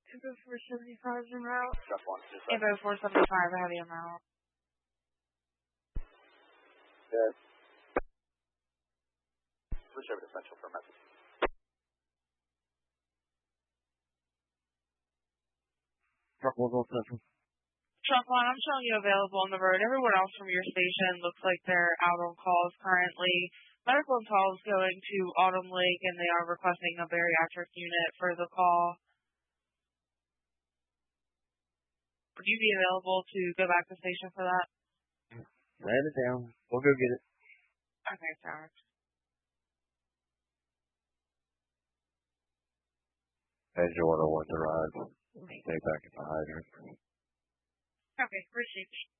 Info 475 is en route. Step 1, just Info 475, heavy en route. Good. Switch over to Central for a message. Truck 1 Central. Truck 1, I'm showing you available on the road. Everyone else from your station looks like they're out on calls currently. Medical and call is going to Autumn Lake, and they are requesting a bariatric unit for the call. Would you be available to go back to the station for that? Write it down. We'll go get it. Okay, sorry. As you want to arrive, stay back at the hydrant. Okay, appreciate you.